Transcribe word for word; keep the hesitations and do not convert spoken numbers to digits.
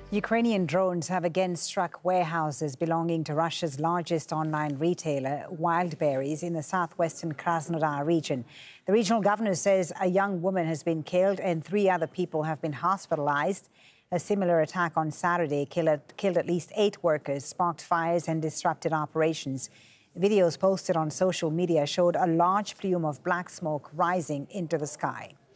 Ukrainian drones have again struck warehouses belonging to Russia's largest online retailer, Wildberries, in the southwestern Krasnodar region. The regional governor says a young woman has been killed and three other people have been hospitalized. A similar attack on Saturday killed, killed at least eight workers, sparked fires and disrupted operations. Videos posted on social media showed a large plume of black smoke rising into the sky.